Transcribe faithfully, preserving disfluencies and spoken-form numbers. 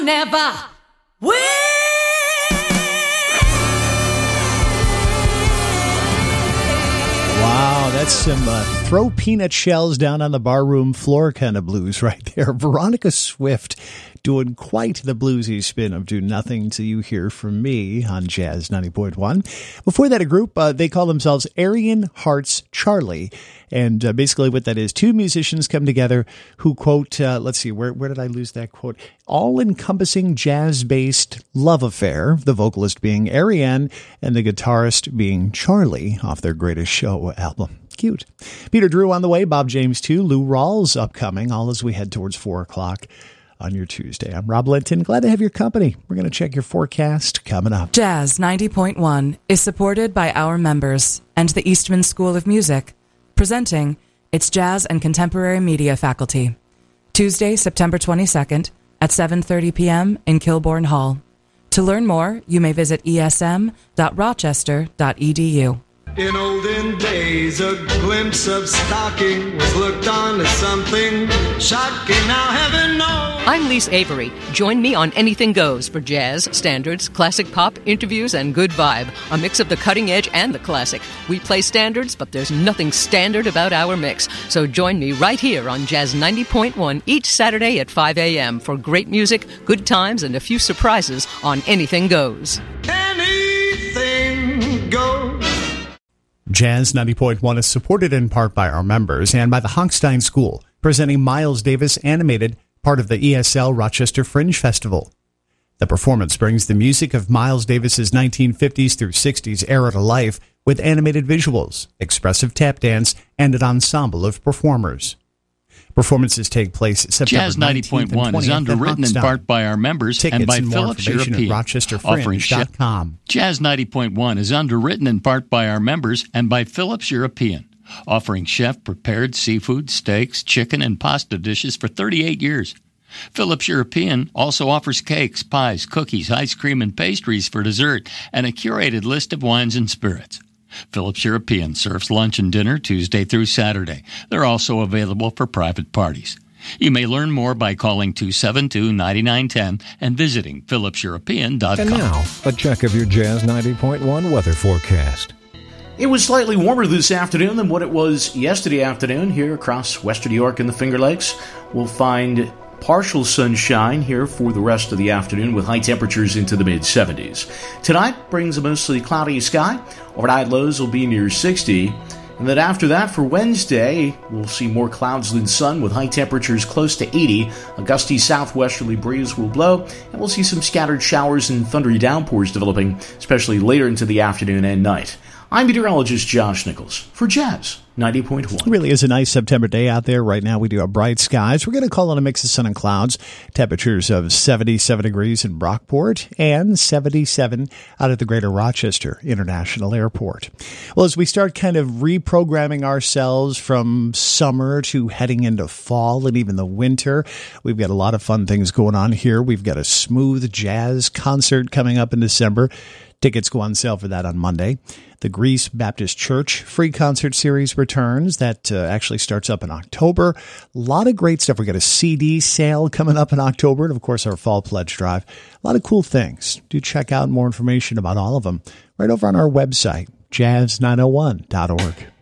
Never will. Wow, that's some uh, throw peanut shells down on the barroom floor kind of blues right there. Veronica Swift doing quite the bluesy spin of Do Nothing Till You Hear From Me on Jazz ninety point one. Before that, a group, uh, they call themselves Aryan Hearts Charlie. And uh, basically what that is, two musicians come together who quote, uh, let's see, where, where did I lose that quote? All-encompassing jazz-based love affair, the vocalist being Aryan and the guitarist being Charlie off their Greatest Show album. Cute. Peter Drew on the way, Bob James too, Lou Rawls upcoming, all as we head towards four o'clock on your Tuesday. I'm Rob Linton. Glad to have your company. We're going to check your forecast coming up. Jazz ninety point one is supported by our members and the Eastman School of Music, presenting its Jazz and Contemporary Media faculty. Tuesday, September twenty-second at seven thirty p.m. in Kilbourne Hall. To learn more, you may visit e s m dot rochester dot e d u. In olden days, a glimpse of stocking was looked on as something shocking. Now heaven knows. I'm Lise Avery. Join me on Anything Goes for jazz, standards, classic pop, interviews, and good vibe. A mix of the cutting edge and the classic. We play standards, but there's nothing standard about our mix. So join me right here on Jazz ninety point one each Saturday at five a.m. for great music, good times, and a few surprises on Anything Goes. Anything goes. Jazz ninety point one is supported in part by our members and by the Hochstein School, presenting Miles Davis Animated, part of the E S L Rochester Fringe Festival. The performance brings the music of Miles Davis's nineteen fifties through sixties era to life with animated visuals, expressive tap dance, and an ensemble of performers. Performances take place September Jazz ninety point one is underwritten in part by our members Tickets and by and more Philips information European. at rochester fringe dot com. Jazz ninety point one is underwritten in part by our members and by Philips European, offering chef-prepared seafood, steaks, chicken, and pasta dishes for thirty-eight years. Philips European also offers cakes, pies, cookies, ice cream, and pastries for dessert, and a curated list of wines and spirits. Philips European serves lunch and dinner Tuesday through Saturday. They're also available for private parties. You may learn more by calling two seven two, nine nine one zero and visiting philips european dot com. And now, a check of your Jazz ninety point one weather forecast. It was slightly warmer this afternoon than what it was yesterday afternoon here across western New York and the Finger Lakes. We'll find partial sunshine here for the rest of the afternoon with high temperatures into the mid-seventies. Tonight brings a mostly cloudy sky. Overnight lows will be near sixty. And then after that, for Wednesday, we'll see more clouds than sun with high temperatures close to eighty. A gusty southwesterly breeze will blow, and we'll see some scattered showers and thundery downpours developing, especially later into the afternoon and night. I'm meteorologist Josh Nichols for Jazz ninety point one. It really is a nice September day out there. Right now we do have bright skies. We're going to call on a mix of sun and clouds. Temperatures of seventy-seven degrees in Brockport and seventy-seven out at the Greater Rochester International Airport. Well, as we start kind of reprogramming ourselves from summer to heading into fall and even the winter, we've got a lot of fun things going on here. We've got a smooth jazz concert coming up in December. Tickets go on sale for that on Monday. The Greece Baptist Church free concert series returns. That uh, actually starts up in October. A lot of great stuff. We got a C D sale coming up in October, and of course our fall pledge drive. A lot of cool things. Do check out more information about all of them right over on our website, jazz nine oh one dot org.